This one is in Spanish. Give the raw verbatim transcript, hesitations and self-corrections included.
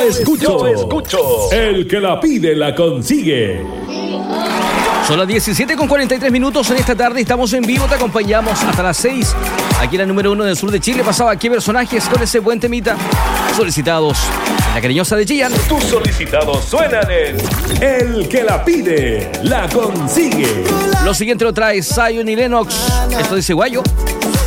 escucho. Yo escucho. El que la pide la consigue. Son las diecisiete con cuarenta y tres minutos en esta tarde. Estamos en vivo, te acompañamos hasta las seis. Aquí en la número uno del sur de Chile. Pasaba qué personajes con ese buen temita. Solicitados en la cariñosa de Gian. Tus solicitados suenan en El que la pide la consigue. Lo siguiente lo trae Zion y Lennox. Esto dice Guayo.